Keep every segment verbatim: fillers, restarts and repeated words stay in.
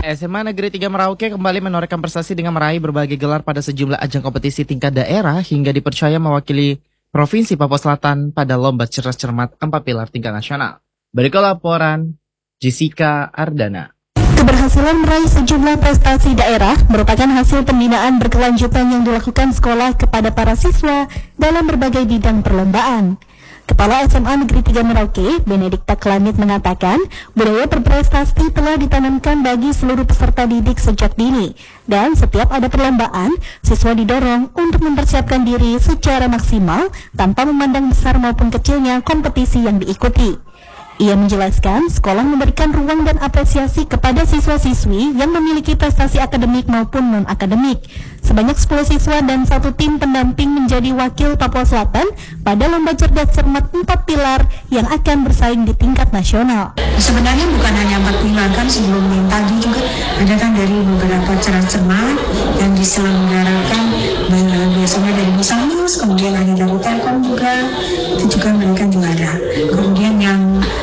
S M A Negeri tiga Merauke kembali menorehkan prestasi dengan meraih berbagai gelar pada sejumlah ajang kompetisi tingkat daerah hingga dipercaya mewakili Provinsi Papua Selatan pada Lomba Cerdas Cermat Empat Pilar tingkat nasional. Berikut laporan Jessica Ardana. Keberhasilan meraih sejumlah prestasi daerah merupakan hasil pembinaan berkelanjutan yang dilakukan sekolah kepada para siswa dalam berbagai bidang perlombaan. Kepala S M A Negeri tiga Merauke, Benedikta Klanit mengatakan, budaya berprestasi telah ditanamkan bagi seluruh peserta didik sejak dini, dan setiap ada perlombaan, siswa didorong untuk mempersiapkan diri secara maksimal tanpa memandang besar maupun kecilnya kompetisi yang diikuti. Ia menjelaskan, sekolah memberikan ruang dan apresiasi kepada siswa-siswi yang memiliki prestasi akademik maupun non-akademik. Sebanyak sepuluh siswa dan satu tim pendamping menjadi wakil Papua Selatan pada Lomba Cerdas Cermat Empat Pilar yang akan bersaing di tingkat nasional. Sebenarnya bukan hanya empat pilar, kan sebelum yang tadi juga ada kan dari beberapa cerdas cermat yang diselenggarakan biasanya dari Musamus, kemudian ada dari Telkom juga, itu juga mereka juara. Kemudian yang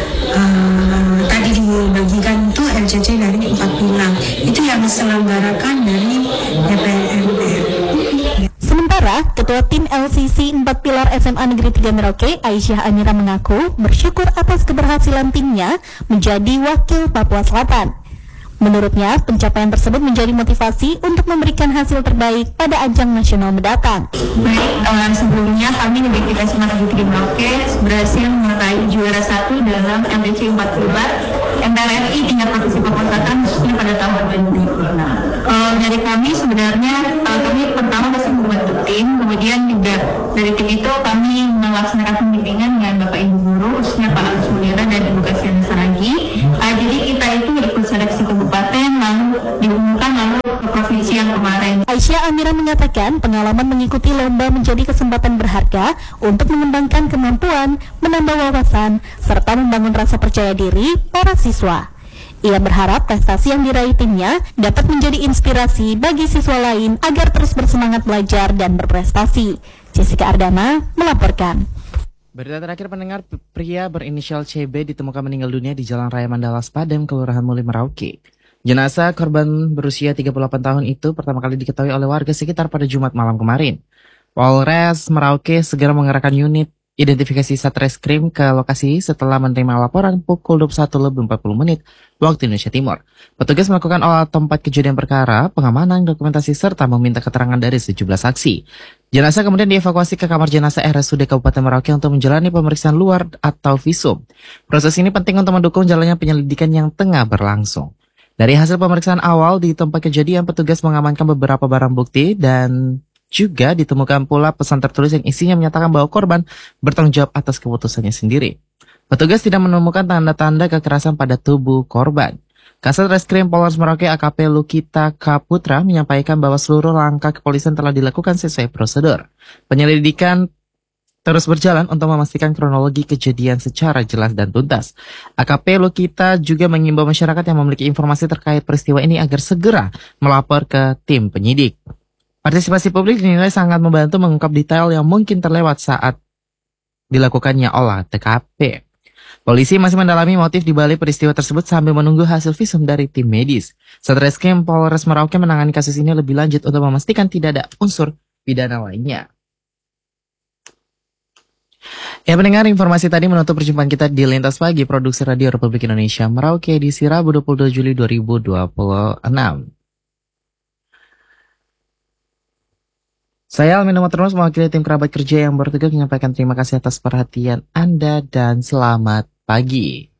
Uh, tadi dibagikan itu L C C dari empat pilar, itu yang diselenggarakan dari D P R M R. Sementara, Ketua Tim L C C Empat Pilar S M A Negeri tiga Merauke, Aisyah Amira mengaku bersyukur atas keberhasilan timnya menjadi wakil Papua Selatan. Menurutnya, pencapaian tersebut menjadi motivasi untuk memberikan hasil terbaik pada ajang nasional mendatang. Baik, uh, sebelumnya kami Negeri tiga S M A Negeri tiga Merauke berhasil meraih juara satu dalam M D C Empat Pilar M P R R I tingkat provinsi Papua Selatan khususnya pada tahun dua ribu dua puluh enam. Uh, dari kami sebenarnya uh, kami pertama masih membantu tim, kemudian juga dari tim itu kami melaksanakan pembimbingan dengan Bapak Ibu Guru, khususnya Pak Agus Mulira dan Ibu Kasian Saragi. Uh, jadi kita itu ikut seleksi kabupaten, lalu diumumkan lalu ke provinsi yang kemarin. Aisyah Amira mengatakan pengalaman mengikuti lomba menjadi kesempatan berharga untuk mengembangkan kemampuan, menambah wawasan, serta membangun rasa percaya diri para siswa. Ia berharap prestasi yang diraih timnya dapat menjadi inspirasi bagi siswa lain agar terus bersemangat belajar dan berprestasi. Jessica Ardana melaporkan. Berita terakhir, pendengar, pria berinisial C B ditemukan meninggal dunia di Jalan Raya Mandalas Padem, Kelurahan Muli, Merauke. Jenazah korban berusia tiga puluh delapan tahun itu pertama kali diketahui oleh warga sekitar pada Jumat malam kemarin. Polres Merauke segera mengerahkan unit identifikasi Satreskrim ke lokasi setelah menerima laporan pukul dua puluh satu lebih empat puluh menit waktu Indonesia Timur. Petugas melakukan olah tempat kejadian perkara, pengamanan, dokumentasi, serta meminta keterangan dari sejumlah saksi. Jenazah kemudian dievakuasi ke kamar jenazah R S U D Kabupaten Merauke untuk menjalani pemeriksaan luar atau visum. Proses ini penting untuk mendukung jalannya penyelidikan yang tengah berlangsung. Dari hasil pemeriksaan awal di tempat kejadian, petugas mengamankan beberapa barang bukti dan juga ditemukan pula pesan tertulis yang isinya menyatakan bahwa korban bertanggung jawab atas keputusannya sendiri. Petugas tidak menemukan tanda-tanda kekerasan pada tubuh korban. Kasat Reskrim Polres Merauke A K P Lukita Kaputra menyampaikan bahwa seluruh langkah kepolisian telah dilakukan sesuai prosedur. Penyelidikan terus berjalan untuk memastikan kronologi kejadian secara jelas dan tuntas. A K P Lukita juga mengimbau masyarakat yang memiliki informasi terkait peristiwa ini agar segera melapor ke tim penyidik. Partisipasi publik dinilai sangat membantu mengungkap detail yang mungkin terlewat saat dilakukannya olah T K P. Polisi masih mendalami motif di balik peristiwa tersebut sambil menunggu hasil visum dari tim medis. Satreskrim Polres Merauke menangani kasus ini lebih lanjut untuk memastikan tidak ada unsur pidana lainnya. Ya, pendengar, informasi tadi menutup perjumpaan kita di Lintas Pagi Produksi Radio Republik Indonesia Merauke di Rabu dua puluh dua Juli dua ribu dua puluh enam. Saya Almin Terus mewakili tim kerabat kerja yang bertugas menyampaikan terima kasih atas perhatian Anda dan selamat pagi.